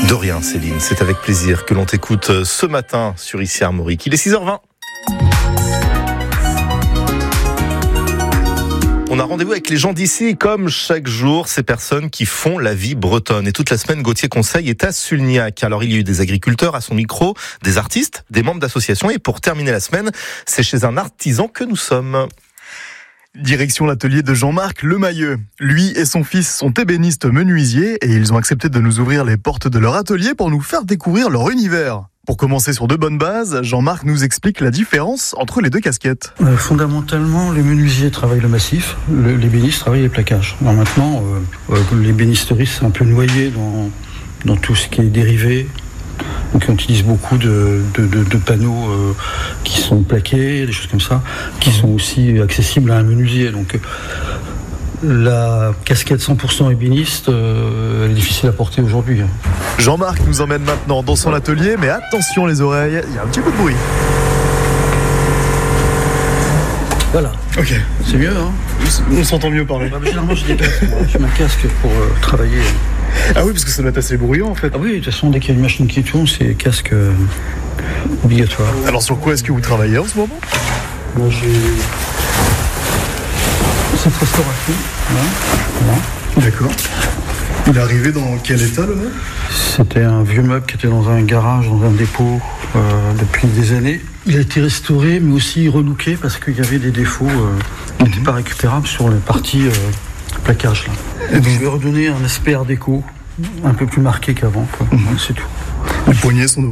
De rien, Céline, c'est avec plaisir que l'on t'écoute ce matin sur Ici Armorique. Il est 6h20. On a rendez-vous avec les gens d'ici, comme chaque jour, ces personnes qui font la vie bretonne. Et toute la semaine, Gauthier Conseil est à Sulniac. Alors, il y a eu des agriculteurs à son micro, des artistes, des membres d'associations. Et pour terminer la semaine, c'est chez un artisan que nous sommes. Direction l'atelier de Jean-Marc Lemailleux. Lui et son fils sont ébénistes menuisiers et ils ont accepté de nous ouvrir les portes de leur atelier pour nous faire découvrir leur univers. Pour commencer sur de bonnes bases, Jean-Marc nous explique la différence entre les deux casquettes. Fondamentalement, les menuisiers travaillent le massif, l'ébéniste travaille les plaquages. Alors maintenant, l'ébénisterie c'est un peu noyé dans tout ce qui est dérivé. Donc on utilise beaucoup de panneaux qui sont plaqués, des choses comme ça, qui sont aussi accessibles à un menuisier. Donc la casquette 100% ébéniste, elle est difficile à porter aujourd'hui. Jean-Marc nous emmène maintenant dans son atelier, mais attention les oreilles, il y a un petit peu de bruit. Voilà. Ok. C'est mieux, hein? On s'entend mieux parler. Généralement, je mets un casque pour travailler. Ah oui, parce que ça doit être assez bruyant en fait. Ah oui, de toute façon, dès qu'il y a une machine qui tourne, c'est casque obligatoire. Alors sur quoi est-ce que vous travaillez en ce moment? Moi, j'ai cette restauration. Voilà. D'accord. Il est arrivé dans quel état le meuble? C'était un vieux meuble qui était dans un garage, dans un dépôt depuis des années. Il a été restauré, mais aussi relooké parce qu'il y avait des défauts qui n'étaient pas récupérables sur la partie plaquage. Là. Et donc, je vais redonner un aspect art déco un peu plus marqué qu'avant. C'est tout. Les poignées sont